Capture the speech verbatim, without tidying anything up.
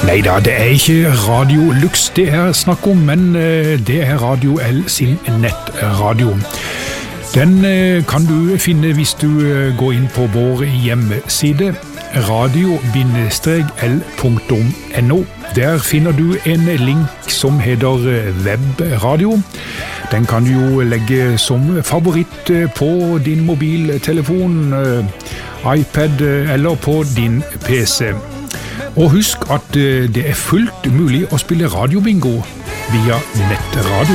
Neida, det er ikke Radio Lux det er snakk om, men det er Radio L sin nettradio. Den kan du finne hvis du går inn på vår hjemmeside radio L punktum no. Der finner du en link som heter webradio. Den kan du jo legge som favoritt på din mobiltelefon, iPad eller på din P C. Og husk at det er fullt mulig å spille radiobingo via nettradio.